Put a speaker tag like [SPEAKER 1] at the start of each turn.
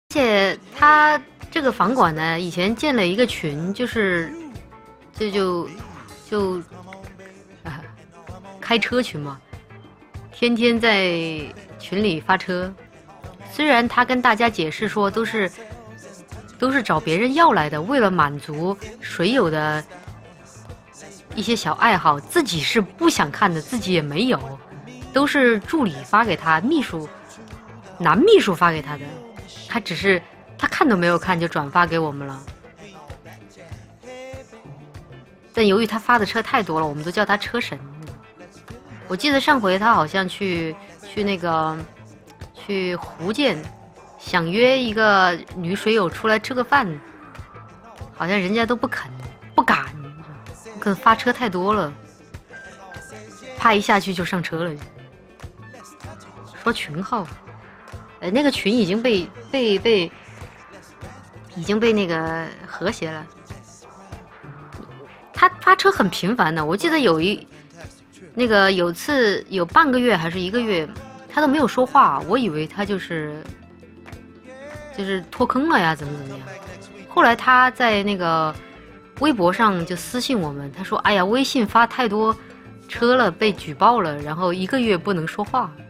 [SPEAKER 1] 且他这个房管呢，以前建了一个群，就开车群嘛，天天在群里发车。虽然他跟大家解释说都是找别人要来的，为了满足水友的一些小爱好，自己是不想看的，自己也没有，都是助理发给他，男秘书发给他的，他看都没有看就转发给我们了。但由于他发的车太多了，我们都叫他车神。我记得上回他好像去福建，想约一个女水友出来吃个饭，好像人家都不敢，可能发车太多了，怕一下去就上车了。说群号，那个群已经被那个和谐了。他发车很频繁的，我记得有次有半个月还是1个月，他都没有说话，我以为他就是脱坑了呀，怎么样。后来他在那个微博上就私信我们，他说：“哎呀，微信发太多车了，被举报了，然后1个月不能说话。”